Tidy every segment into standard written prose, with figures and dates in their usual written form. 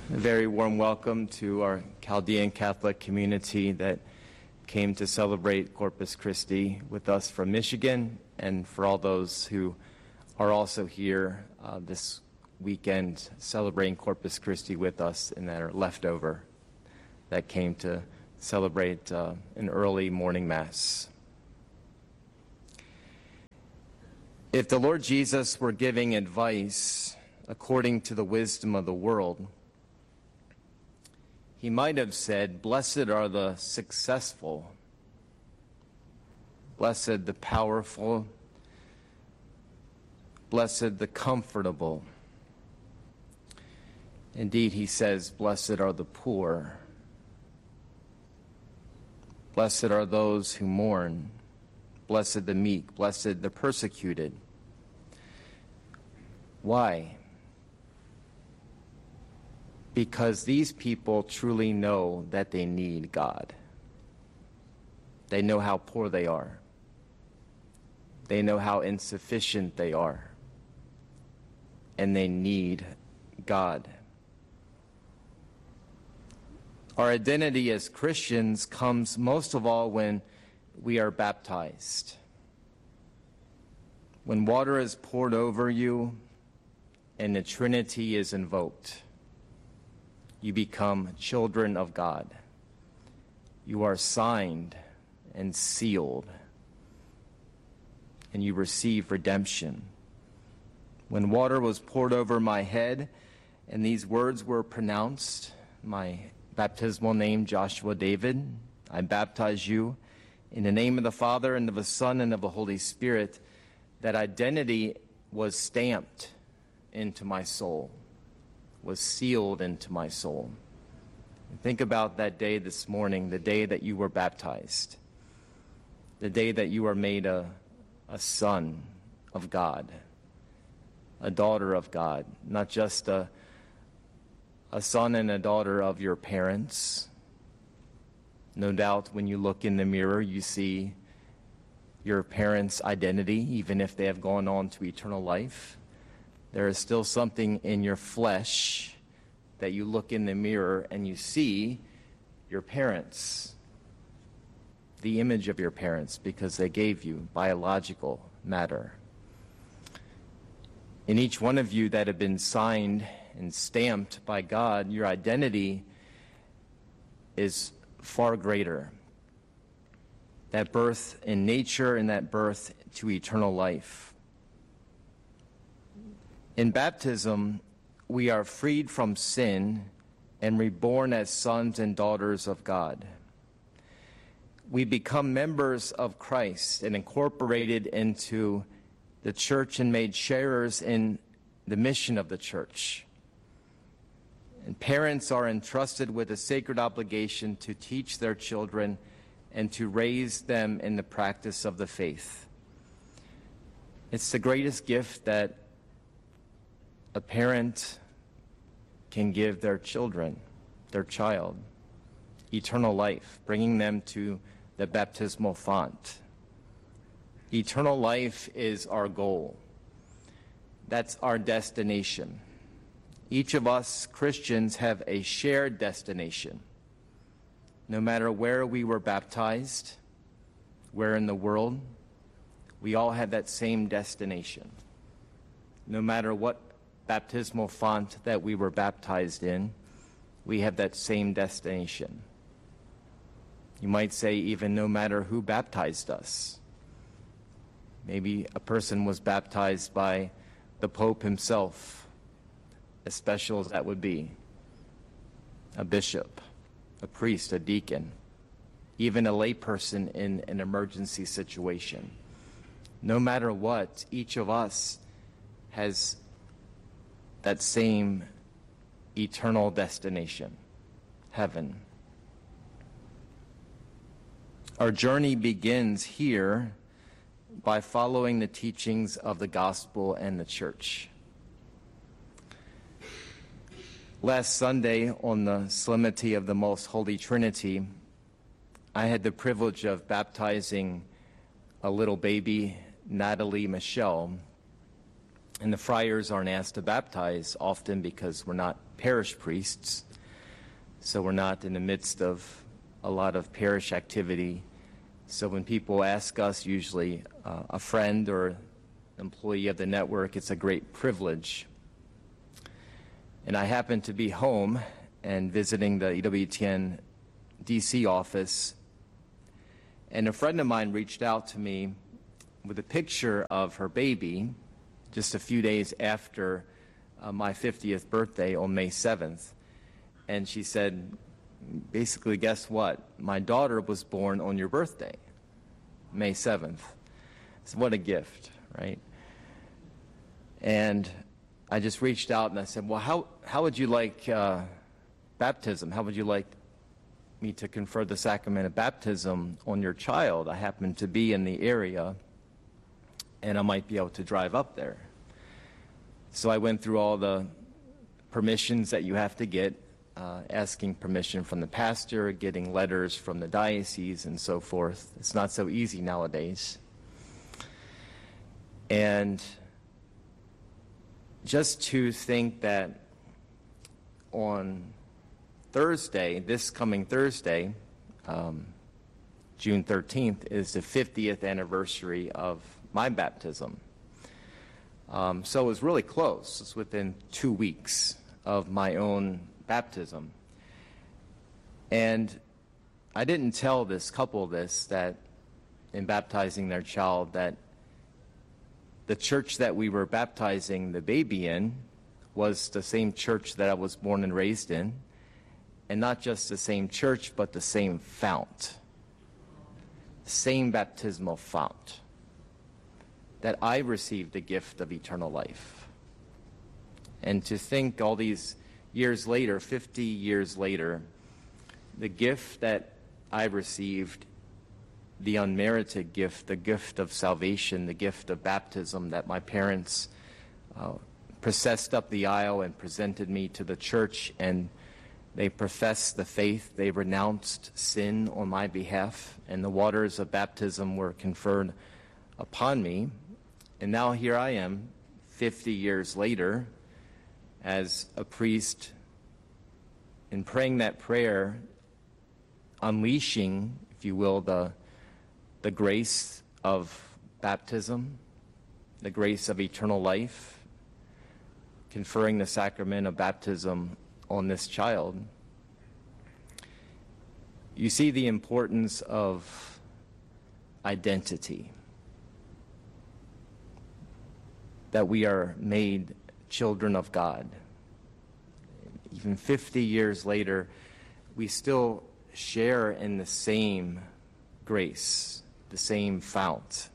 A very warm welcome to our Chaldean Catholic community that came to celebrate Corpus Christi with us from Michigan, and for all those who are also here this weekend celebrating Corpus Christi with us and that are left over that came to celebrate an early morning Mass. If the Lord Jesus were giving advice according to the wisdom of the world, he might have said, "Blessed are the successful, blessed the powerful, blessed the comfortable." Indeed, he says, "Blessed are the poor, blessed are those who mourn, blessed the meek, blessed the persecuted." Why? Because these people truly know that they need God. They know how poor they are. They know how insufficient they are. And they need God. Our identity as Christians comes most of all when we are baptized. When water is poured over you and the Trinity is invoked, you become children of God. You are signed and sealed, and you receive redemption. When water was poured over my head and these words were pronounced, my baptismal name, Joshua David, I baptize you in the name of the Father and of the Son and of the Holy Spirit, that identity was stamped into my soul, was sealed into my soul. Think about that day this morning, the day that you were baptized, the day that you were made a son of God, a daughter of God, not just a son and a daughter of your parents. No doubt when you look in the mirror, you see your parents' identity, even if they have gone on to eternal life. There is still something in your flesh that you look in the mirror and you see your parents, the image of your parents, because they gave you biological matter. In each one of you that have been signed and stamped by God, your identity is far greater. That birth in nature and that birth to eternal life. In baptism, we are freed from sin and reborn as sons and daughters of God. We become members of Christ and incorporated into the church and made sharers in the mission of the church. And parents are entrusted with a sacred obligation to teach their children and to raise them in the practice of the faith. It's the greatest gift that a parent can give their children, their child, eternal life, bringing them to the baptismal font. Eternal life is our goal. That's our destination. Each of us Christians have a shared destination. No matter where we were baptized, where in the world, we all have that same destination. No matter what baptismal font that we were baptized in, we have that same destination. You might say even no matter who baptized us. Maybe a person was baptized by the Pope himself, as special as that would be, a bishop, a priest, a deacon, even a layperson in an emergency situation. No matter what, each of us has that same eternal destination, heaven. Our journey begins here by following the teachings of the gospel and the church. Last Sunday, on the Solemnity of the Most Holy Trinity, I had the privilege of baptizing a little baby, Natalie Michelle, And the friars aren't asked to baptize often because we're not parish priests, so we're not in the midst of a lot of parish activity. So when people ask us, usually a friend or employee of the network, it's a great privilege. And I happened to be home and visiting the EWTN DC office, and a friend of mine reached out to me with a picture of her baby just a few days after my 50th birthday on May 7th. And she said, basically, guess what? My daughter was born on your birthday, May 7th. So what a gift, right? And I just reached out and I said, well, how would you like baptism? How would you like me to confer the sacrament of baptism on your child? I happen to be in the area, and I might be able to drive up there. So I went through all the permissions that you have to get, asking permission from the pastor, getting letters from the diocese, and so forth. It's not so easy nowadays. And just to think that on Thursday, this coming Thursday, June 13th, is the 50th anniversary of my baptism. So it was really close. It's within 2 weeks of my own baptism. And I didn't tell this couple this, that in baptizing their child, that the church that we were baptizing the baby in was the same church that I was born and raised in. And not just the same church, but the same fount. Same baptismal fount. That I received the gift of eternal life. And to think all these years later, 50 years later, the gift that I received, the unmerited gift, the gift of salvation, the gift of baptism that my parents processed up the aisle and presented me to the church, and they professed the faith. They renounced sin on my behalf, and the waters of baptism were conferred upon me. And now here I am, 50 years later, as a priest, in praying that prayer, unleashing, if you will, the grace of baptism, the grace of eternal life, conferring the sacrament of baptism on this child. You see the importance of identity, that we are made children of God. Even 50 years later, we still share in the same grace, the same fount.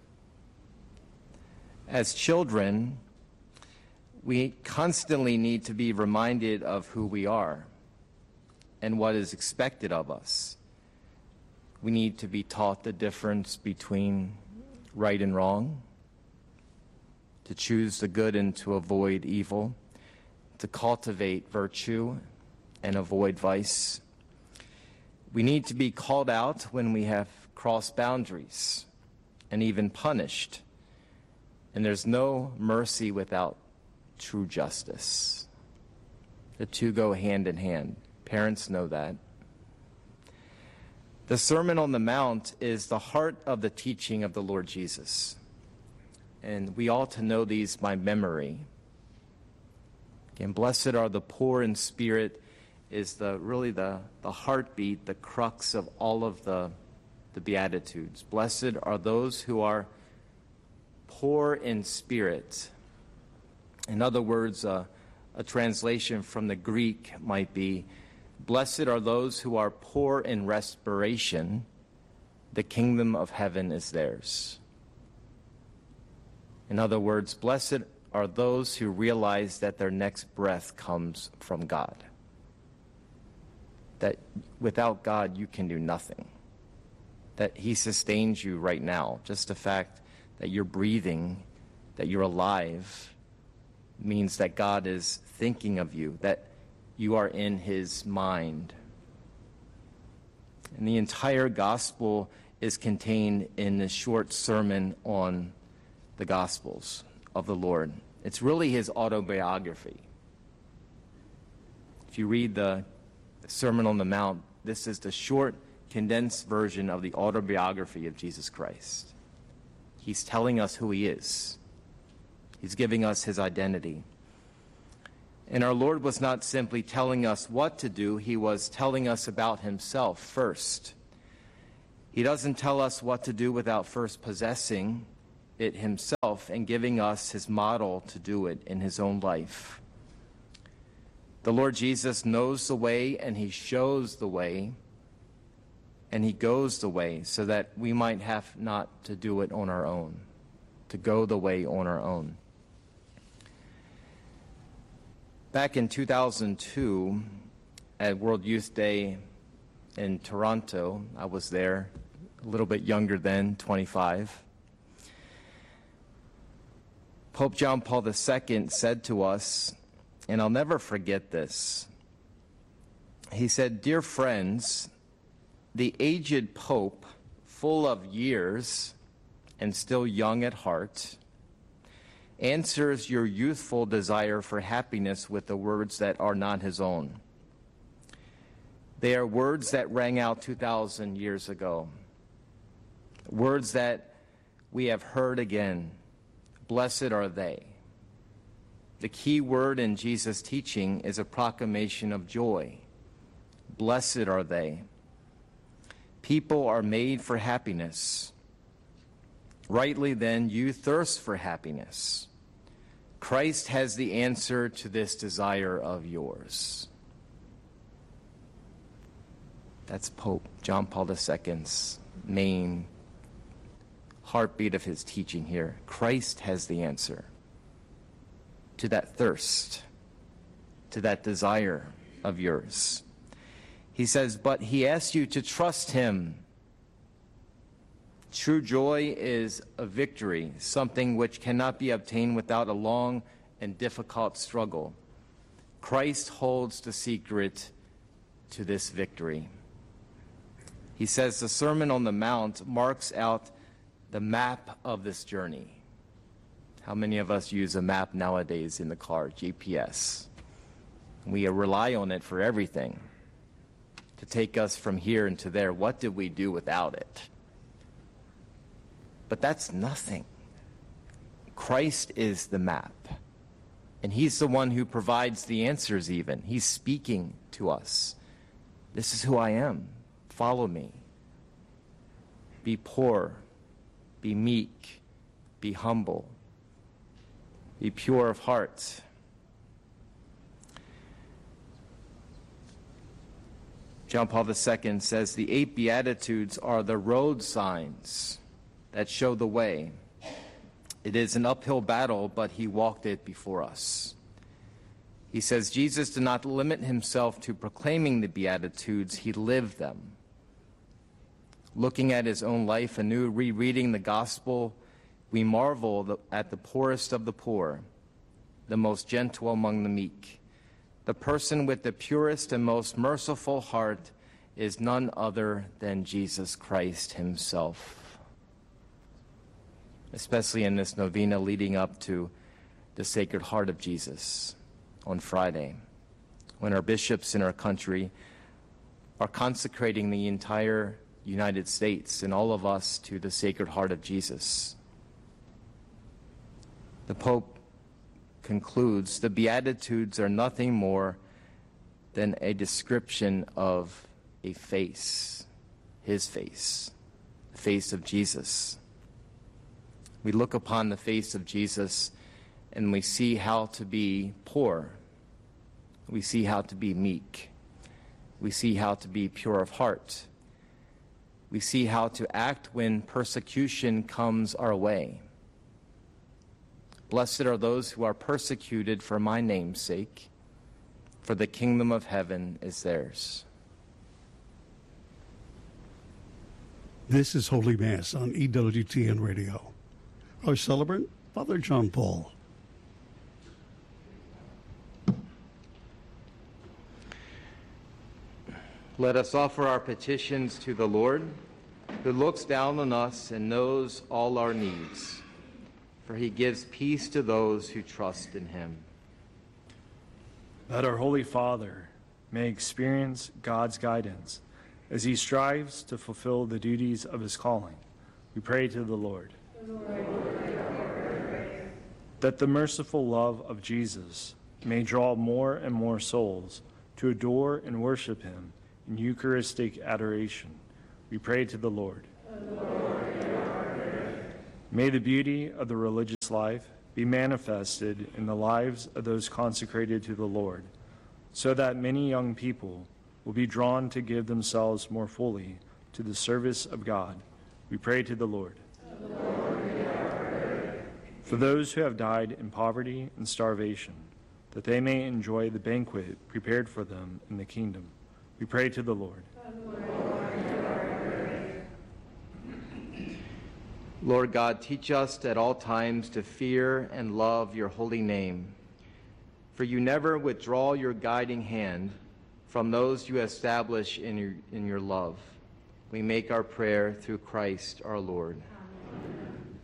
As children, we constantly need to be reminded of who we are and what is expected of us. We need to be taught the difference between right and wrong, to choose the good and to avoid evil, to cultivate virtue and avoid vice. We need to be called out when we have crossed boundaries and even punished. And there's no mercy without true justice. The two go hand in hand. Parents know that. The Sermon on the Mount is the heart of the teaching of the Lord Jesus. And we ought to know these by memory. Again, blessed are the poor in spirit is really the heartbeat, the crux of all of the Beatitudes. Blessed are those who are poor in spirit. In other words, a translation from the Greek might be, blessed are those who are poor in respiration. The kingdom of heaven is theirs. In other words, blessed are those who realize that their next breath comes from God. That without God, you can do nothing. That He sustains you right now. Just the fact that you're breathing, that you're alive, means that God is thinking of you, that you are in His mind. And the entire gospel is contained in this short sermon on the Gospels of the Lord. It's really his autobiography. If you read the Sermon on the Mount, this is the short, condensed version of the autobiography of Jesus Christ. He's telling us who he is. He's giving us his identity. And our Lord was not simply telling us what to do, he was telling us about himself first. He doesn't tell us what to do without first possessing it himself and giving us his model to do it in his own life. The Lord Jesus knows the way, and he shows the way, and he goes the way so that we might have not to do it on our own, to go the way on our own. Back in 2002, at World Youth Day in Toronto, I was there, a little bit younger then, 25. Pope John Paul II said to us, and I'll never forget this, he said, "Dear friends, the aged Pope, full of years and still young at heart, answers your youthful desire for happiness with the words that are not his own. They are words that rang out 2,000 years ago, words that we have heard again. Blessed are they." The key word in Jesus' teaching is a proclamation of joy. Blessed are they. People are made for happiness. Rightly then, you thirst for happiness. Christ has the answer to this desire of yours. That's Pope John Paul II's main heartbeat of his teaching here. Christ has the answer to that thirst, to that desire of yours. He says, but he asks you to trust him. True joy is a victory, something which cannot be obtained without a long and difficult struggle. Christ holds the secret to this victory. He says the Sermon on the Mount marks out the map of this journey. How many of us use a map nowadays in the car, GPS? We rely on it for everything, to take us from here and to there. What did we do without it? But that's nothing. Christ is the map. And he's the one who provides the answers even. He's speaking to us. This is who I am. Follow me. Be poor. Be meek. Be humble. Be pure of heart. John Paul II says the 8 Beatitudes are the road signs that show the way. It is an uphill battle, but he walked it before us. He says Jesus did not limit himself to proclaiming the Beatitudes, he lived them. Looking at his own life anew, rereading the gospel, we marvel at the poorest of the poor, the most gentle among the meek. The person with the purest and most merciful heart is none other than Jesus Christ himself. Especially in this novena leading up to the Sacred Heart of Jesus on Friday, when our bishops in our country are consecrating the entire United States and all of us to the Sacred Heart of Jesus. The Pope concludes, the Beatitudes are nothing more than a description of a face, his face, the face of Jesus. We look upon the face of Jesus and we see how to be poor. We see how to be meek. We see how to be pure of heart. We see how to act when persecution comes our way. Blessed are those who are persecuted for my name's sake, for the kingdom of heaven is theirs. This is Holy Mass on EWTN Radio. Our celebrant, Father John Paul. Let us offer our petitions to the Lord, who looks down on us and knows all our needs. for he gives peace to those who trust in him. That our Holy Father may experience God's guidance as he strives to fulfill the duties of his calling, we pray to the Lord. That the merciful love of Jesus may draw more and more souls to adore and worship him in Eucharistic adoration, we pray to the Lord. May the beauty of the religious life be manifested in the lives of those consecrated to the Lord, so that many young people will be drawn to give themselves more fully to the service of God. We pray to the Lord. For those who have died in poverty and starvation, that they may enjoy the banquet prepared for them in the kingdom, we pray to the Lord. Lord God, teach us at all times to fear and love your holy name. For you never withdraw your guiding hand from those you establish in your love. We make our prayer through Christ our Lord.